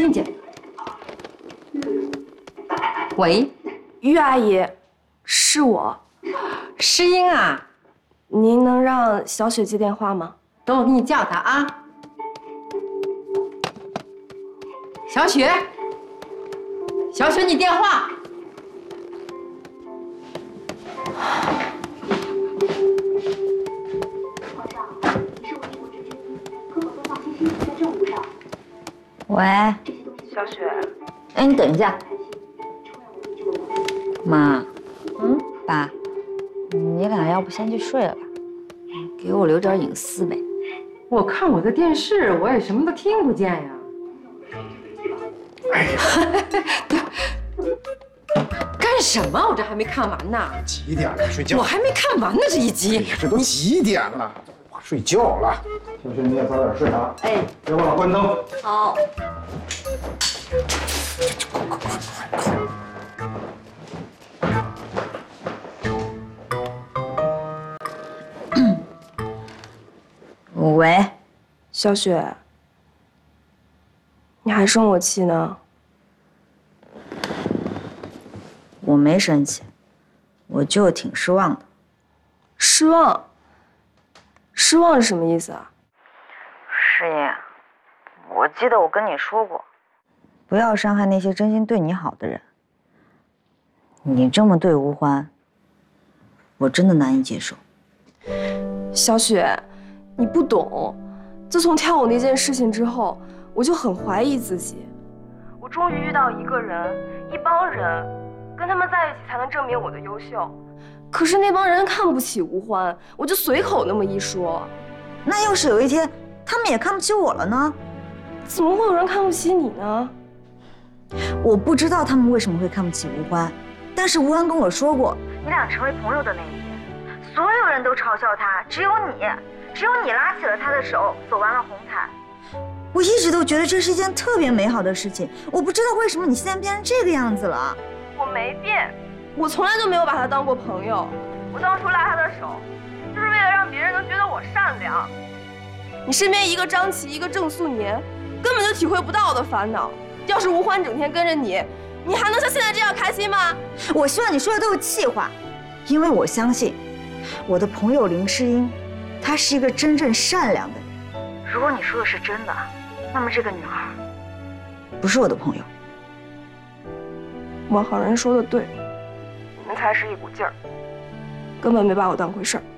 听见。喂， 玉阿姨，是我， 诗英啊， 您能让小雪接电话吗？ 等我给你叫她啊。小雪，小雪，你电话。 喂， 小雪， 哎，你等一下，妈，爸，你俩要不先去睡了吧，给我留点隐私呗。 我看我的电视，我也什么都听不见呀。哎呀，干什么？我这还没看完呢。 几点了？睡觉。 我还没看完呢，这一集。 哎呀，这都几点了？我睡觉了。小雪，你也早点睡啊。 哎， 别忘了关灯。 好。喂， 小雪，你还生我气呢？ 我没生气，我就挺失望的。 失望？失望是什么意思啊？ 诗音，我记得我跟你说过，不要伤害那些真心对你好的人。你这么对吴欢，我真的难以接受。 小雪，你不懂，自从跳舞那件事情之后，我就很怀疑自己。我终于遇到一个人，一帮人，跟他们在一起才能证明我的优秀。可是那帮人看不起吴欢，我就随口那么一说。 那要是有一天他们也看不起我了呢？ 怎么会有人看不起你呢？ 我不知道他们为什么会看不起吴欢，但是吴欢跟我说过，你俩成为朋友的那一天，所有人都嘲笑他，只有你拉起了他的手，走完了红毯。我一直都觉得这是一件特别美好的事情，我不知道为什么你现在变成这个样子了。 我没变，我从来都没有把他当过朋友。我当初拉他的手，就是为了让别人能觉得我善良。你身边一个张琪，一个郑素年，根本就体会不到我的烦恼。要是吴欢整天跟着你，你还能像现在这样开心吗？ 我希望你说的都是气话，因为我相信我的朋友林诗音，她是一个真正善良的人。如果你说的是真的，那么这个女孩不是我的朋友。 王好人说的对，你们才是一股劲儿，根本没把我当回事儿。